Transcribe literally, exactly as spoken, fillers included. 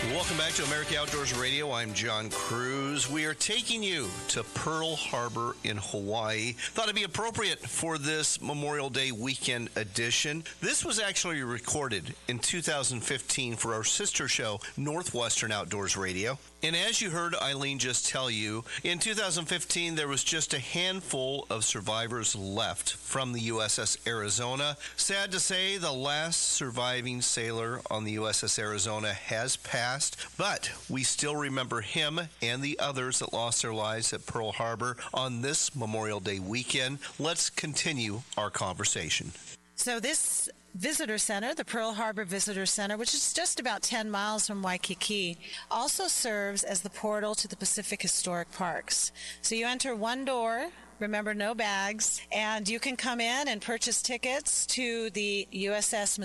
Welcome back to America Outdoors Radio. I'm John Cruz. We are taking you to Pearl Harbor in Hawaii. Thought it'd be appropriate for this Memorial Day weekend edition. This was actually recorded in two thousand fifteen for our sister show, Northwestern Outdoors Radio. And as you heard Eileen just tell you, in two thousand fifteen, there was just a handful of survivors left from the U S S Arizona. Sad to say, the last surviving sailor on the U S S Arizona has passed, but we still remember him and the others that lost their lives at Pearl Harbor on this Memorial Day weekend. Let's continue our conversation. So this visitor center, the Pearl Harbor Visitor Center, which is just about ten miles from Waikiki, also serves as the portal to the Pacific Historic Parks. So you enter one door, remember no bags, and you can come in and purchase tickets to the U S S